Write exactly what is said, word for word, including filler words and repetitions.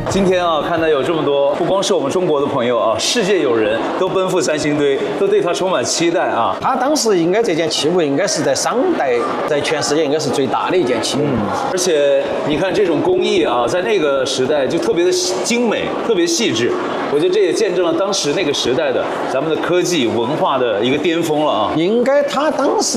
今天啊，看到有这么多，不光是我们中国的朋友啊，世界友人都奔赴三星堆，都对它充满期待啊。 它当时应该这件器物应该是在商代，在全世界应该是最大的一件器物。嗯， 而且你看这种工艺啊，在那个时代就特别的精美，特别细致。我觉得这也见证了当时那个时代的咱们的科技文化的一个巅峰了啊。 应该它当时。